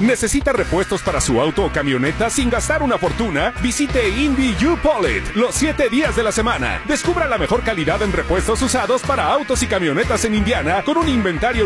¿Necesita repuestos para su auto o camioneta sin gastar una fortuna? Visite Indy U-Polit los 7 días de la semana. Descubra la mejor calidad en repuestos usados para autos y camionetas en Indiana con un inventario